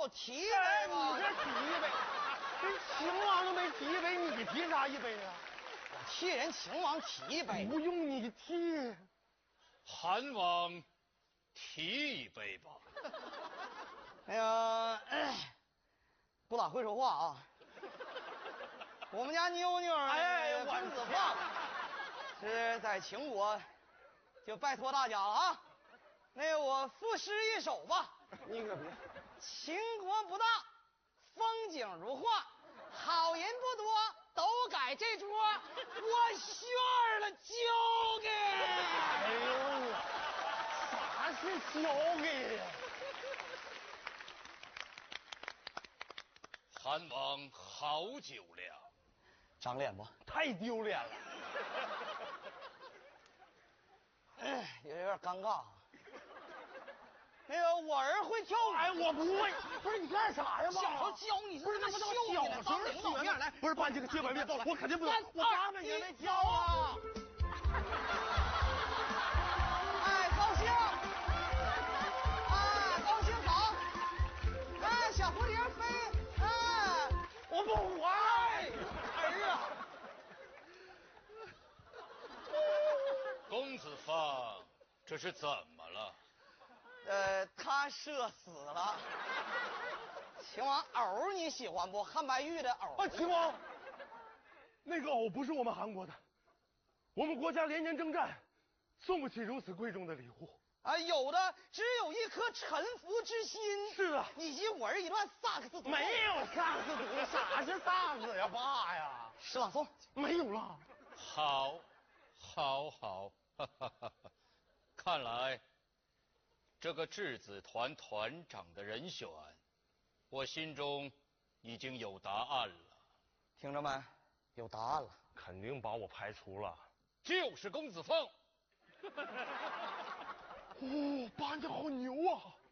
我提一杯吧。 你这提一杯，人秦王都没提一杯，你提啥一杯啊？ 我替人秦王提一杯。 不用你提。 韩王提一杯吧。 那个，不咋会说话啊。我们家妞妞公子放是在秦国，就拜托大家了啊。那个我赋诗一首吧。 你可别。 秦国不大，风景如画，好人不多，都改这桌，我炫了交给。 哎呦，啥是交给呀？ 韩王好酒量， 长脸不？ 太丢脸了。 有点尴尬。那个我儿会跳舞。 哎，我不会。不是你干啥呀？ 小时候教你， 不是那不叫秀小时候领导面来。 不是把这个接板面，我肯定不能。我 3、 800 2、 年没 1， 跳啊！ 哎，高兴！哎，高兴走！哎，小蝴蝶飞！哎， 我不玩。 儿啊！ 公子放，这是怎么了？ 他射死了。秦王藕你喜欢不？汉白玉的藕。 啊，秦王，那个藕不是我们韩国的，我们国家连年征战，送不起如此贵重的礼物。 啊，有的只有一颗臣服之心。 是啊， 以及我儿一段萨克斯独奏。 没有萨克斯独奏，啥是萨克斯呀，爸呀？ 诗朗诵没有了。 好，好，好，哈哈哈！看来这个质子团团长的人选，我心中已经有答案了。 听着没？有答案了。 肯定把我排除了。 就是公子凤。 哦，爸你好牛啊！